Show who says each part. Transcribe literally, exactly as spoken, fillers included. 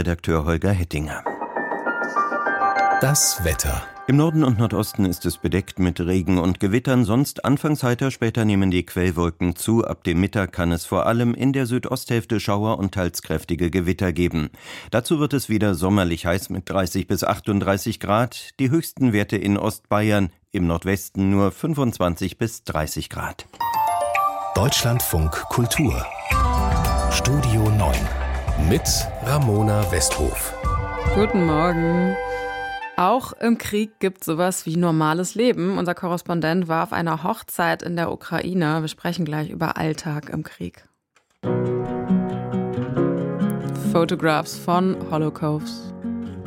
Speaker 1: Redakteur Holger Hettinger.
Speaker 2: Das Wetter.
Speaker 1: Im Norden und Nordosten ist es bedeckt mit Regen und Gewittern, sonst anfangs heiter, später nehmen die Quellwolken zu. Ab dem Mittag kann es vor allem in der Südosthälfte Schauer und teils kräftige Gewitter geben. Dazu wird es wieder sommerlich heiß mit dreißig bis achtunddreißig Grad, die höchsten Werte in Ostbayern, im Nordwesten nur fünfundzwanzig bis dreißig Grad.
Speaker 2: Deutschlandfunk Kultur. Studio neun mit Ramona Westhof.
Speaker 3: Guten Morgen. Auch im Krieg gibt es sowas wie normales Leben. Unser Korrespondent war auf einer Hochzeit in der Ukraine. Wir sprechen gleich über Alltag im Krieg. Photographs von Holocaust.